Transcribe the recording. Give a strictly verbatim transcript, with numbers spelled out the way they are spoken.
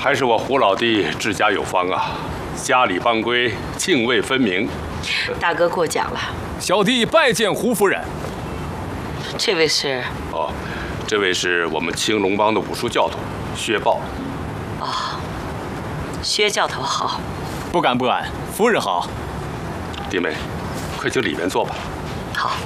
还是我胡老弟治家有方啊，家里帮规，泾渭分明。 大哥过奖了。 小弟拜见胡夫人。 这位是？ 哦，这位是我们青龙帮的武术教头薛豹。 哦，薛教头好。 不敢不敢，夫人好。 弟妹，快去里面坐吧。 好。